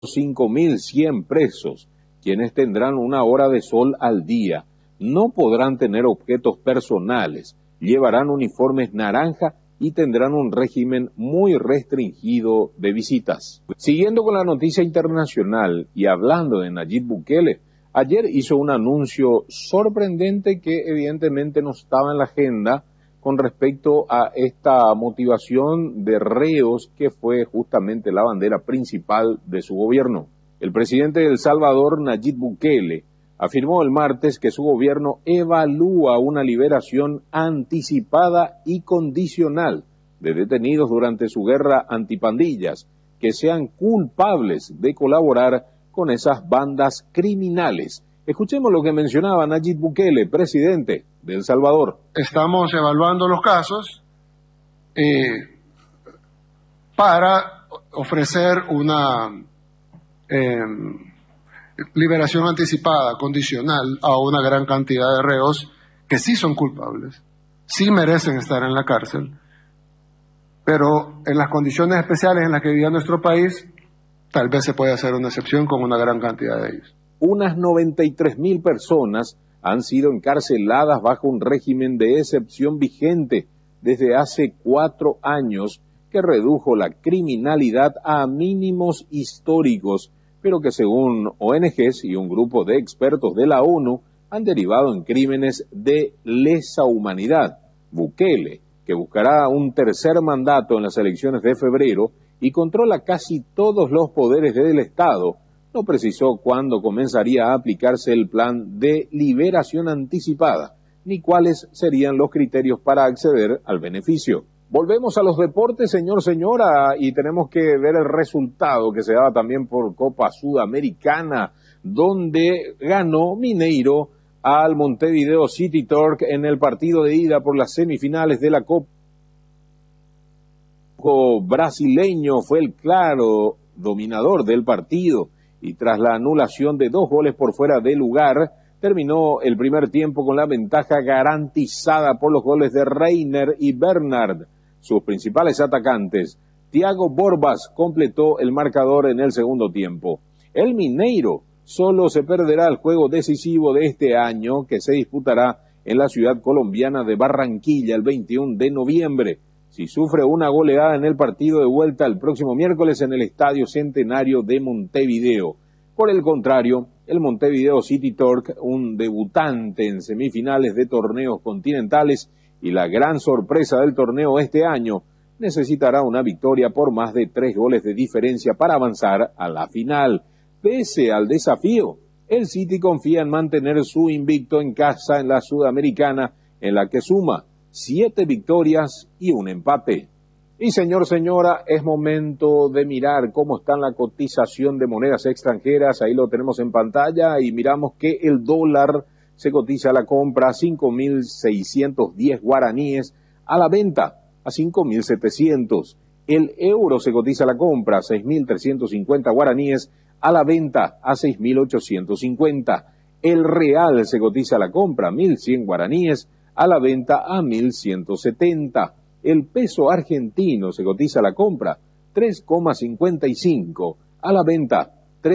5.100 presos, quienes tendrán una hora de sol al día. No podrán tener objetos personales, llevarán uniformes naranja y tendrán un régimen muy restringido de visitas. Siguiendo con la noticia internacional y hablando de Nayib Bukele, ayer hizo un anuncio sorprendente que evidentemente no estaba en la agenda con respecto a esta motivación de reos que fue justamente la bandera principal de su gobierno. El presidente de El Salvador, Nayib Bukele, afirmó el martes que su gobierno evalúa una liberación anticipada y condicional de detenidos durante su guerra antipandillas que sean culpables de colaborar con esas bandas criminales. Escuchemos lo que mencionaba Nayib Bukele, presidente de El Salvador. Estamos evaluando los casos para ofrecer una liberación anticipada, condicional, a una gran cantidad de reos que sí son culpables, sí merecen estar en la cárcel, pero en las condiciones especiales en las que vivía nuestro país, tal vez se puede hacer una excepción con una gran cantidad de ellos. Unas 93.000 personas han sido encarceladas bajo un régimen de excepción vigente desde hace 4 años que redujo la criminalidad a mínimos históricos, pero que según ONGs y un grupo de expertos de la ONU han derivado en crímenes de lesa humanidad. Bukele, que buscará un tercer mandato en las elecciones de febrero y controla casi todos los poderes del Estado, no precisó cuándo comenzaría a aplicarse el plan de liberación anticipada, ni cuáles serían los criterios para acceder al beneficio. Volvemos a los deportes, señora, y tenemos que ver el resultado que se daba también por Copa Sudamericana, donde ganó Mineiro al Montevideo City Torque en el partido de ida por las semifinales de la Copa. El brasileño fue el claro dominador del partido y tras la anulación de 2 goles por fuera de lugar, terminó el primer tiempo con la ventaja garantizada por los goles de Reiner y Bernard. Sus principales atacantes, Thiago Borbas, completó el marcador en el segundo tiempo. El Mineiro solo se perderá el juego decisivo de este año, que se disputará en la ciudad colombiana de Barranquilla el 21 de noviembre, si sufre una goleada en el partido de vuelta el próximo miércoles en el Estadio Centenario de Montevideo. Por el contrario, el Montevideo City Torque, un debutante en semifinales de torneos continentales y la gran sorpresa del torneo este año, necesitará una victoria por más de 3 goles de diferencia para avanzar a la final. Pese al desafío, el City confía en mantener su invicto en casa en la Sudamericana, en la que suma 7 victorias y un empate. Y señora, es momento de mirar cómo está la cotización de monedas extranjeras. Ahí lo tenemos en pantalla y miramos que el dólar se cotiza a la compra a 5.610 guaraníes, a la venta a 5.700. El euro se cotiza a la compra a 6.350 guaraníes, a la venta a 6.850. El real se cotiza a la compra a 1.100 guaraníes, a la venta a 1.170. El peso argentino se cotiza a la compra 3,55, a la venta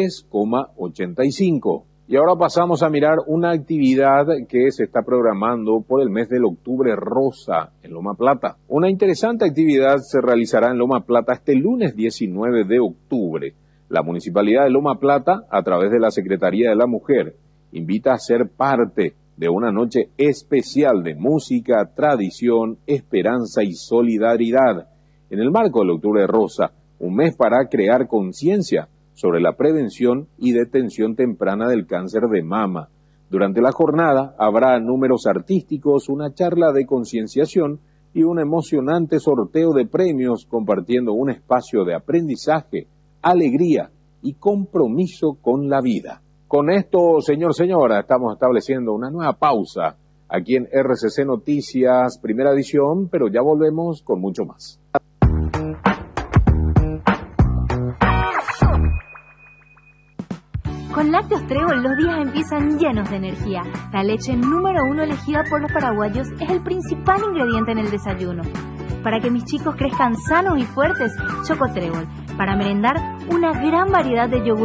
3,85. Y ahora pasamos a mirar una actividad que se está programando por el mes del octubre rosa en Loma Plata. Una interesante actividad se realizará en Loma Plata este lunes 19 de octubre. La Municipalidad de Loma Plata, a través de la Secretaría de la Mujer, invita a ser parte de una noche especial de música, tradición, esperanza y solidaridad. En el marco del Octubre Rosa, un mes para crear conciencia sobre la prevención y detención temprana del cáncer de mama. Durante la jornada habrá números artísticos, una charla de concienciación y un emocionante sorteo de premios compartiendo un espacio de aprendizaje, alegría y compromiso con la vida. Con esto, señora, estamos estableciendo una nueva pausa aquí en RCC Noticias, primera edición, pero ya volvemos con mucho más. Con Lácteos Trébol los días empiezan llenos de energía. La leche número 1 elegida por los paraguayos es el principal ingrediente en el desayuno. Para que mis chicos crezcan sanos y fuertes, Choco Trébol. Para merendar, una gran variedad de yogur